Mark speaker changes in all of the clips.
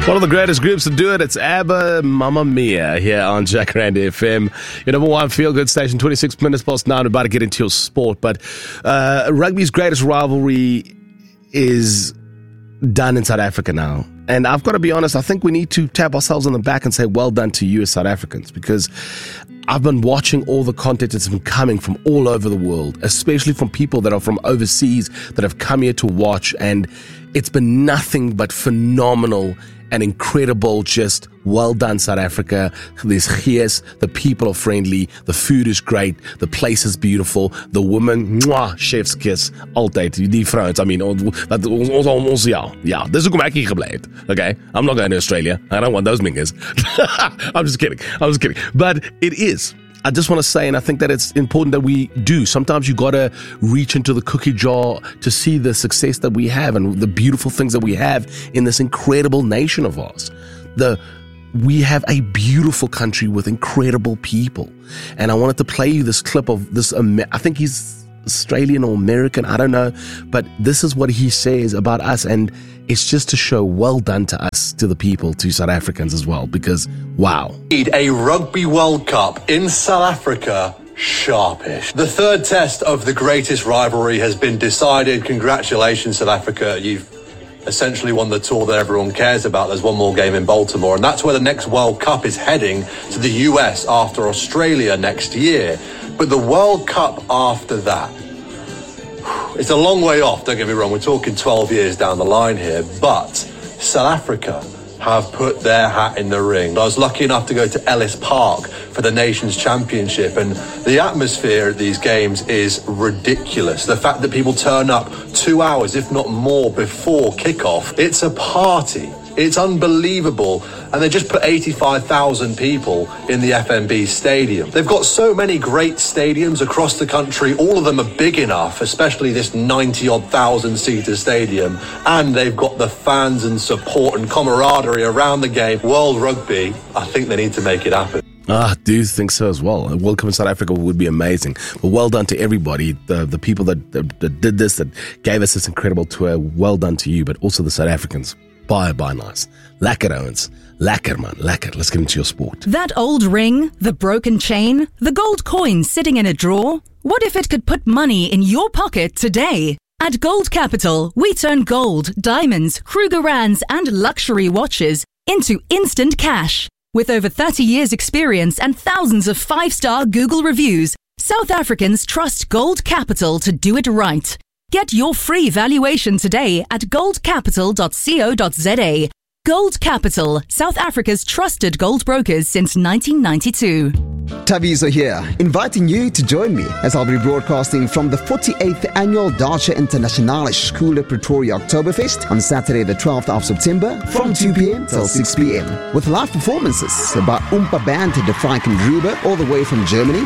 Speaker 1: One of the greatest groups to do it, it's ABBA, Mamma Mia, here on Jacaranda FM. Your number one feel-good station, 26 minutes past 9. We're about to get into your sport, but rugby's greatest rivalry is done in South Africa now. And I've got to be honest, I think we need to tap ourselves on the back and say, well done to you as South Africans, because I've been watching all the content that's been coming from all over the world, especially from people that are from overseas that have come here to watch, and it's been nothing but phenomenal and incredible. Just well done, South Africa. There's gees, the people are friendly, the food is great, the place is beautiful, the women, mwah, chef's kiss, altyd, die vrouens, I mean, ons ja, dis hoekom ek hier gebly het, okay? I'm not going to Australia, I don't want those mingers. I'm just kidding, but it is. I just want to say, and I think that it's important that we do. Sometimes you got to reach into the cookie jar to see the success that we have and the beautiful things that we have in this incredible nation of ours. We have a beautiful country with incredible people. And I wanted to play you this clip of this, I think he's Australian or American, I don't know, but this is what he says about us, and it's just to show well done to us, to the people, to South Africans as well, because wow.
Speaker 2: A Rugby World Cup in South Africa, sharpish. The third test of the greatest rivalry has been decided. Congratulations, South Africa. You've essentially won the tour that everyone cares about. There's one more game in Baltimore, and that's where the next World Cup is heading, to the US after Australia next year. But the World Cup after that, it's a long way off, don't get me wrong, we're talking 12 years down the line here, but South Africa have put their hat in the ring. I was lucky enough to go to Ellis Park for the Nations Championship, and the atmosphere at these games is ridiculous. The fact that people turn up 2 hours, if not more, before kickoff, it's a party. It's unbelievable. And they just put 85,000 people in the FNB stadium. They've got so many great stadiums across the country. All of them are big enough, especially this 90-odd thousand seater stadium. And they've got the fans and support and camaraderie around the game. World Rugby, I think they need to make it happen.
Speaker 1: I do think so as well. A World Cup in South Africa would be amazing. But well done to everybody, the people that did this, that gave us this incredible tour. Well done to you, but also the South Africans. Bye nice. Lekker ouens. Lekker man, lekker. Let's get into your sport.
Speaker 3: That old ring, the broken chain, the gold coin sitting in a drawer. What if it could put money in your pocket today? At Gold Capital, we turn gold, diamonds, Krugerrands and luxury watches into instant cash. With over 30 years experience and thousands of 5-star Google reviews, South Africans trust Gold Capital to do it right. Get your free valuation today at goldcapital.co.za. Gold Capital, South Africa's trusted gold brokers since 1992.
Speaker 4: Taviso here, inviting you to join me as I'll be broadcasting from the 48th Annual Dacia Internationale Schule Pretoria Oktoberfest on Saturday the 12th of September from 2 p.m. till 6 p.m. with live performances by Oompa Band De Frankengrube all the way from Germany,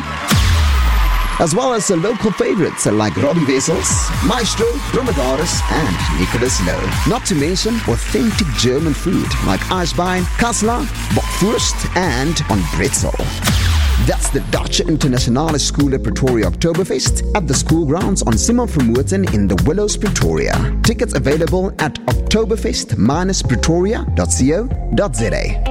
Speaker 4: as well as local favorites like Robbie Wessels, Maestro, Dromedaris, and Nicholas Lowe. Not to mention authentic German food like Eisbein, Kassler, Bockwurst, and on Bretzel. That's the Dacia Internationale Schule Pretoria Oktoberfest at the school grounds on Simon Vermoeten in the Willows, Pretoria. Tickets available at oktoberfest-pretoria.co.za.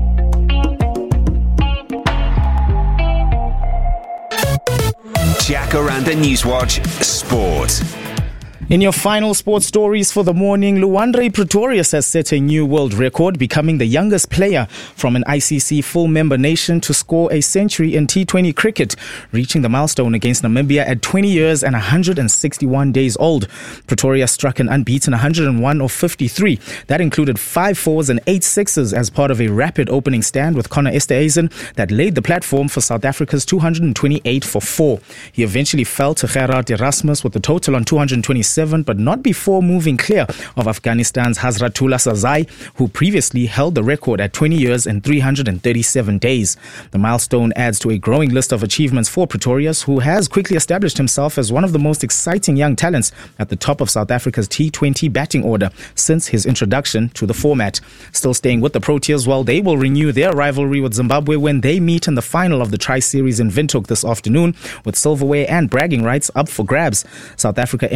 Speaker 5: Jacaranda Newswatch Sport.
Speaker 6: In your final sports stories for the morning, Luandre Pretorius has set a new world record, becoming the youngest player from an ICC full member nation to score a century in T20 cricket, reaching the milestone against Namibia at 20 years and 161 days old. Pretorius struck an unbeaten 101 of 53. That included 5 fours and 8 sixes as part of a rapid opening stand with Connor Esterhuizen that laid the platform for South Africa's 228 for 4. He eventually fell to Gerard Erasmus with a total on 227, but not before moving clear of Afghanistan's Hazratullah Sazai, who previously held the record at 20 years and 337 days. The milestone adds to a growing list of achievements for Pretorius, who has quickly established himself as one of the most exciting young talents at the top of South Africa's T20 batting order since his introduction to the format. Still staying with the Proteas, well, they will renew their rivalry with Zimbabwe when they meet in the final of the Tri-Series in Windhoek this afternoon, with silverware and bragging rights up for grabs. South Africa entered the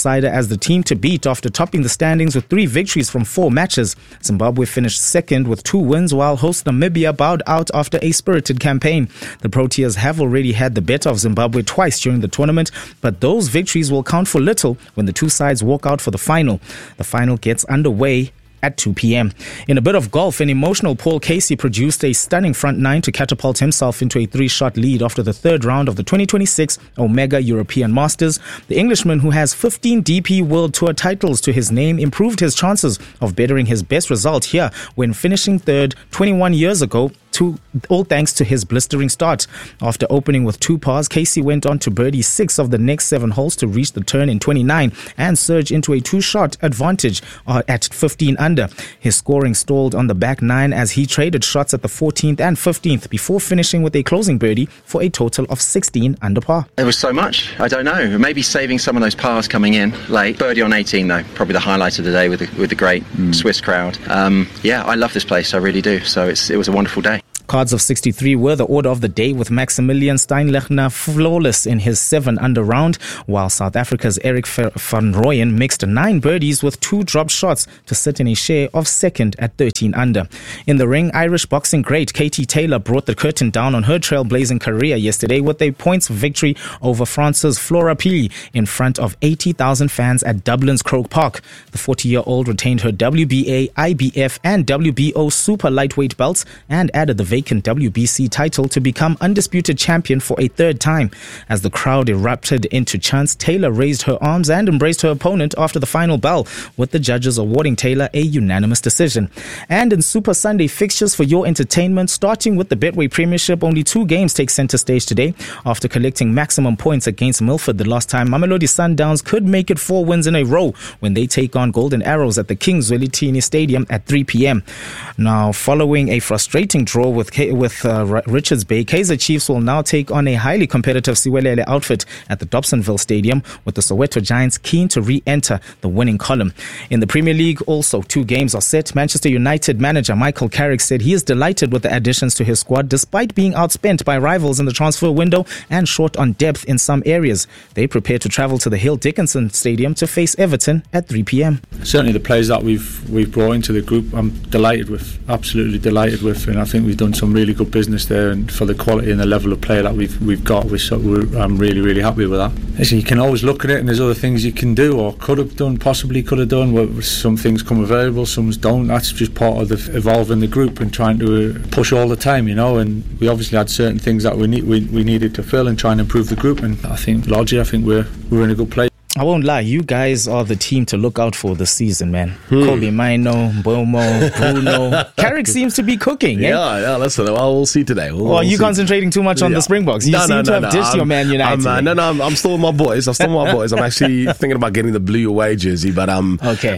Speaker 6: outsider as the team to beat after topping the standings with 3 victories from 4 matches. Zimbabwe finished second with 2 wins, while host Namibia bowed out after a spirited campaign. The Proteas have already had the better of Zimbabwe twice during the tournament, but those victories will count for little when the two sides walk out for the final. The final gets underway at 2 p.m. In a bit of golf, an emotional Paul Casey produced a stunning front 9 to catapult himself into a 3-shot lead after the third round of the 2026 Omega European Masters. The Englishman, who has 15 DP World Tour titles to his name, improved his chances of bettering his best result here when finishing third 21 years ago, all thanks to his blistering start. After opening with 2 pars, Casey went on to birdie 6 of the next 7 holes to reach the turn in 29 and surge into a 2-shot advantage at 15 under. His scoring stalled on the back 9 as he traded shots at the 14th and 15th before finishing with a closing birdie for a total of 16 under par.
Speaker 7: There was so much, I don't know, maybe saving some of those pars coming in late. Birdie on 18 though, probably the highlight of the day with the great Swiss crowd. Yeah, I love this place, I really do, so it was a wonderful day.
Speaker 6: Cards of 63 were the order of the day, with Maximilian Steinlechner flawless in his 7-under round, while South Africa's Eric van Rooyen mixed 9 birdies with 2 dropped shots to sit in a share of second at 13 under. In the ring, Irish boxing great Katie Taylor brought the curtain down on her trailblazing career yesterday with a points victory over France's Flora Pili in front of 80,000 fans at Dublin's Croke Park. The 40-year-old retained her WBA, IBF and WBO super lightweight belts and added the vacant WBC title to become undisputed champion for a 3rd time. As the crowd erupted into chants, Taylor raised her arms and embraced her opponent after the final bell, with the judges awarding Taylor a unanimous decision. And in Super Sunday fixtures for your entertainment, starting with the Betway Premiership, only 2 games take centre stage today. After collecting maximum points against Milford the last time, Mamelodi Sundowns could make it 4 wins in a row when they take on Golden Arrows at the Kings Zwelithini Stadium at 3 p.m. Now, following a frustrating draw with Richards Bay, Kaizer Chiefs will now take on a highly competitive Siwelele outfit at the Dobsonville Stadium, with the Soweto Giants keen to re-enter the winning column. In the Premier League, also 2 games are set. Manchester United manager Michael Carrick said he is delighted with the additions to his squad despite being outspent by rivals in the transfer window and short on depth in some areas. They prepare to travel to the Hill Dickinson Stadium to face Everton at 3 p.m.
Speaker 8: Certainly the players that we've brought into the group, I'm delighted with, absolutely delighted with, and I think we've done some really good business there, and for the quality and the level of play that we've got, I'm really happy with that. Listen, you can always look at it and there's other things you can do or possibly could have done. Well, some things come available, some don't. That's just part of the evolving the group and trying to push all the time, and we obviously had certain things that we needed to fill and try and improve the group, and I think largely we're in a good place.
Speaker 6: I won't lie, you guys are the team to look out for this season, man. Kobe Mino, Bomo, Bruno. Carrick seems to be cooking.
Speaker 1: Yeah, listen, we'll see today.
Speaker 6: Are you concentrating too much on the Springboks? You seem to have ditched your Man United.
Speaker 1: I'm still with my boys. I'm actually thinking about getting the blue away jersey, but
Speaker 6: okay.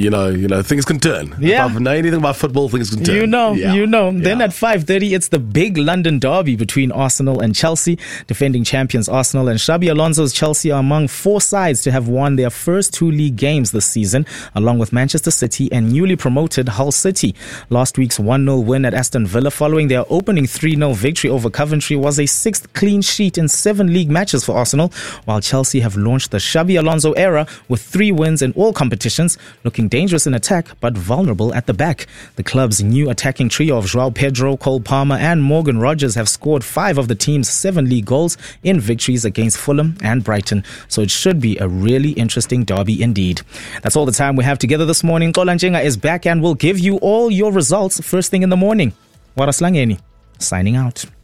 Speaker 1: Things can turn.
Speaker 6: Yeah.
Speaker 1: If I know anything about football, things can turn.
Speaker 6: You know. Then at 5:30, it's the big London derby between Arsenal and Chelsea. Defending champions Arsenal and Xabi Alonso's Chelsea are among 4 sides to have won their first 2 league games this season, along with Manchester City and newly promoted Hull City. Last week's 1-0 win at Aston Villa following their opening 3-0 victory over Coventry was a 6th clean sheet in 7 league matches for Arsenal, while Chelsea have launched the Xabi Alonso era with 3 wins in all competitions, looking dangerous in attack but vulnerable at the back. The club's new attacking trio of João Pedro, Cole Palmer and Morgan Rogers have scored 5 of the team's 7 league goals in victories against Fulham and Brighton, so it should be a really interesting derby indeed. That's all the time we have together this morning. Xola Njenga is back and will give you all your results first thing in the morning. Waraslangeni, signing out.